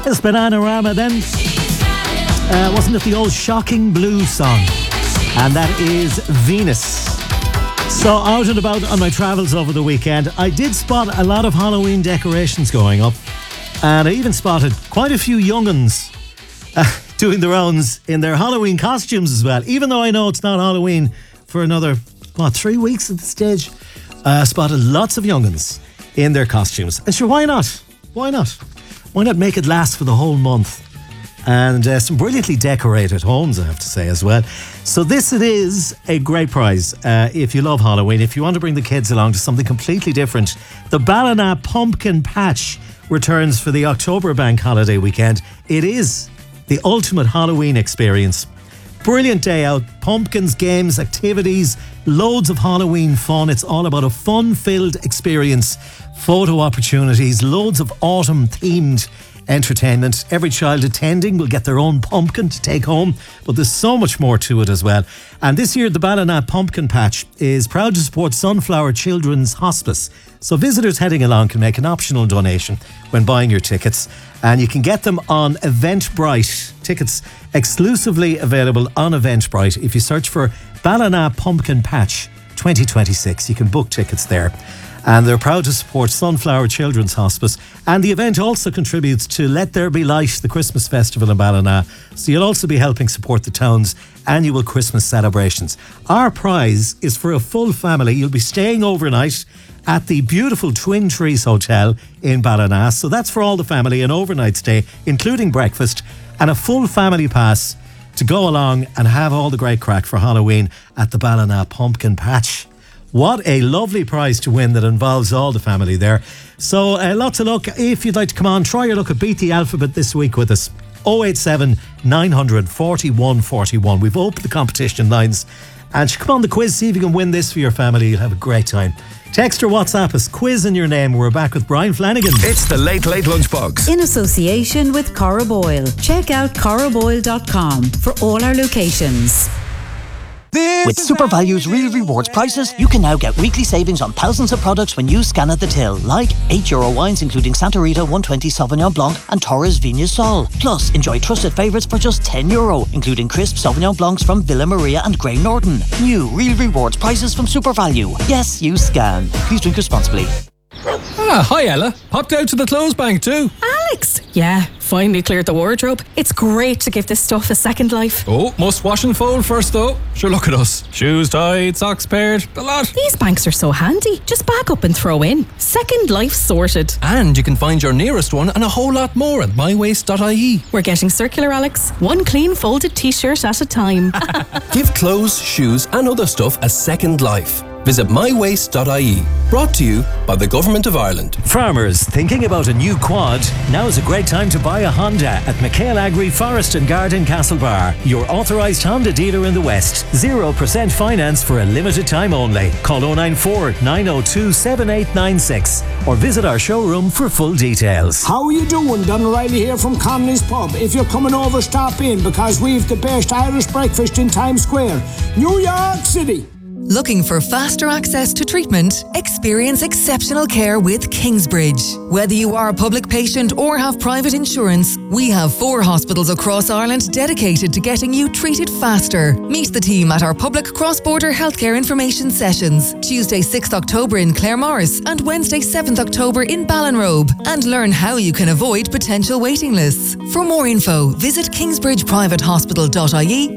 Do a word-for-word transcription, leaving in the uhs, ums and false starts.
Yes, Bananarama then. Uh, wasn't it the old Shocking Blue song? And that is Venus. So out and about on my travels over the weekend, I did spot a lot of Halloween decorations going up. And I even spotted quite a few young'uns uh, doing the rounds in their Halloween costumes as well. Even though I know it's not Halloween for another, what, three weeks at this stage. I uh, spotted lots of young'uns in their costumes. And sure, why not? Why not? Why not make it last for the whole month? And uh, some brilliantly decorated homes, I have to say, as well. So this it is a great prize uh, if you love Halloween. If you want to bring the kids along to something completely different, the Ballina Pumpkin Patch returns for the October bank holiday weekend. It is the ultimate Halloween experience. Brilliant day out, pumpkins, games, activities, loads of Halloween fun. It's all about a fun-filled experience, photo opportunities, loads of autumn-themed entertainment. Every child attending will get their own pumpkin to take home, but there's so much more to it as well. And this year, the Ballina Pumpkin Patch is proud to support Sunflower Children's Hospice. So visitors heading along can make an optional donation when buying your tickets, and you can get them on Eventbrite. Tickets exclusively available on Eventbrite. If you search for Ballina Pumpkin Patch twenty twenty-six, you can book tickets there. And they're proud to support Sunflower Children's Hospice. And the event also contributes to Let There Be Light, the Christmas festival in Ballina. So you'll also be helping support the town's annual Christmas celebrations. Our prize is for a full family. You'll be staying overnight at the beautiful Twin Trees Hotel in Ballina. So that's for all the family, an overnight stay, including breakfast, and a full family pass to go along and have all the great crack for Halloween at the Ballina Pumpkin Patch. What a lovely prize to win that involves all the family there. So uh, lots of luck. If you'd like to come on, try your luck at Beat the Alphabet this week with us. oh eight seven, nine hundred, forty-one forty-one. We've opened the competition lines. And come on the quiz, see if you can win this for your family. You'll have a great time. Text or WhatsApp us, quiz in your name. We're back with Brian Flanagan. It's the Late Late Lunchbox. In association with Cora Boyle. Check out cora boyle dot com for all our locations. With Super Value's Real Rewards prices, you can now get weekly savings on thousands of products when you scan at the till, like eight euro wines including Santa Rita one twenty Sauvignon Blanc and Torres Vignes Sol. Plus, enjoy trusted favourites for just ten euro, including crisp Sauvignon Blancs from Villa Maria and Grey Norton. New Real Rewards prices from Super Value. Yes, you scan. Please drink responsibly. Ah, hi Ella. Popped out to the clothes bank too. Alex! Yeah, finally cleared the wardrobe. It's great to give this stuff a second life. Oh, must wash and fold first though. Sure, look at us. Shoes tied, socks paired, the lot. These banks are so handy. Just back up and throw in. Second life sorted. And you can find your nearest one and a whole lot more at my waste dot I E. We're getting circular, Alex. One clean folded t-shirt at a time. Give clothes, shoes and other stuff a second life. Visit my waste dot I E. Brought to you by the Government of Ireland. Farmers thinking about a new quad? Now is a great time to buy a Honda at McHale Agri Forest and Garden Castlebar, your authorised Honda dealer in the West. zero percent finance for a limited time only. Call oh nine four, nine oh two, seven eight nine six or visit our showroom for full details. How are you doing? Don O'Reilly here from Connolly's Pub. If you're coming over, stop in because we've the best Irish breakfast in Times Square, New York City. Looking for faster access to treatment? Experience exceptional care with Kingsbridge. Whether you are a public patient or have private insurance, we have four hospitals across Ireland dedicated to getting you treated faster. Meet the team at our public cross-border healthcare information sessions, Tuesday sixth October in Claremorris and Wednesday seventh October in Ballinrobe, and learn how you can avoid potential waiting lists. For more info, visit kingsbridge private hospital dot I E